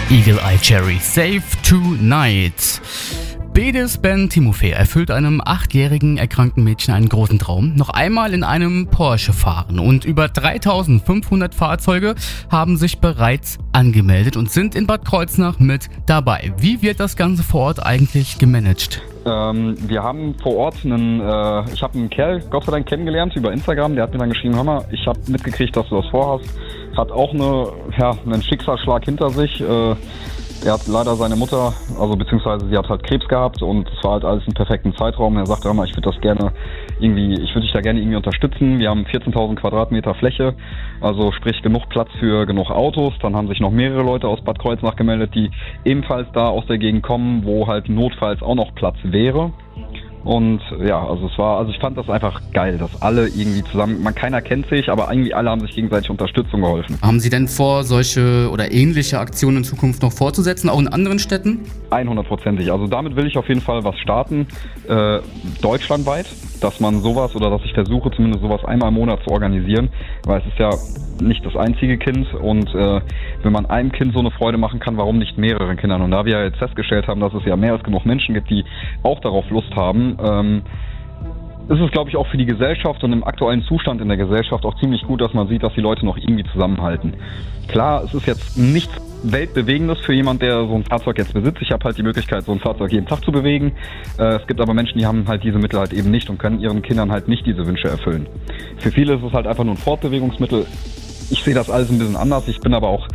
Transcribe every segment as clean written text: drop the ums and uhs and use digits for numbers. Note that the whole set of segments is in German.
Eagle Eye Cherry, Save Tonight. Bedis Ben Timofey erfüllt einem 8-jährigen erkrankten Mädchen einen großen Traum. Noch einmal in einem Porsche fahren. Und über 3500 Fahrzeuge haben sich bereits angemeldet und sind in Bad Kreuznach mit dabei. Wie wird das Ganze vor Ort eigentlich gemanagt? Wir haben vor Ort ich habe einen Kerl, Gott sei Dank, kennengelernt über Instagram. Der hat mir dann geschrieben, hör mal, ich habe mitgekriegt, dass du das vorhast. Hat auch einen Schicksalsschlag hinter sich. Er hat leider seine Mutter, beziehungsweise sie hat halt Krebs gehabt und es war halt alles im perfekten Zeitraum. Er sagte, ich würde dich da gerne irgendwie unterstützen. Wir haben 14.000 Quadratmeter Fläche, also sprich genug Platz für genug Autos. Dann haben sich noch mehrere Leute aus Bad Kreuznach gemeldet, die ebenfalls da aus der Gegend kommen, wo halt notfalls auch noch Platz wäre. Und ja, ich fand das einfach geil, dass alle irgendwie zusammen, keiner kennt sich, aber irgendwie alle haben sich gegenseitig Unterstützung geholfen. Haben Sie denn vor, solche oder ähnliche Aktionen in Zukunft noch fortzusetzen, auch in anderen Städten? 100%. Also damit will ich auf jeden Fall was starten, deutschlandweit, dass ich versuche zumindest sowas einmal im Monat zu organisieren, weil es ist ja nicht das einzige Kind und wenn man einem Kind so eine Freude machen kann, warum nicht mehreren Kindern? Und da wir jetzt festgestellt haben, dass es ja mehr als genug Menschen gibt, die auch darauf Lust haben, ist es, glaube ich, auch für die Gesellschaft und im aktuellen Zustand in der Gesellschaft auch ziemlich gut, dass man sieht, dass die Leute noch irgendwie zusammenhalten. Klar, es ist jetzt nichts Weltbewegendes für jemand, der so ein Fahrzeug jetzt besitzt. Ich habe halt die Möglichkeit, so ein Fahrzeug jeden Tag zu bewegen. Es gibt aber Menschen, die haben halt diese Mittel halt eben nicht und können ihren Kindern halt nicht diese Wünsche erfüllen. Für viele ist es halt einfach nur ein Fortbewegungsmittel. Ich sehe das alles ein bisschen anders. Ich bin aber auch,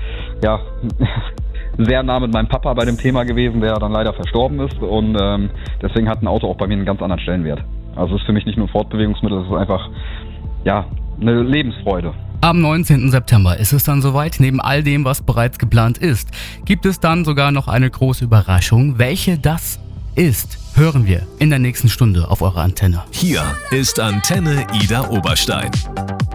sehr nah mit meinem Papa bei dem Thema gewesen, der dann leider verstorben ist und deswegen hat ein Auto auch bei mir einen ganz anderen Stellenwert. Also es ist für mich nicht nur ein Fortbewegungsmittel, es ist einfach, eine Lebensfreude. Am 19. September ist es dann soweit. Neben all dem, was bereits geplant ist, gibt es dann sogar noch eine große Überraschung. Welche das ist, hören wir in der nächsten Stunde auf eurer Antenne. Hier ist Antenne Ida Oberstein.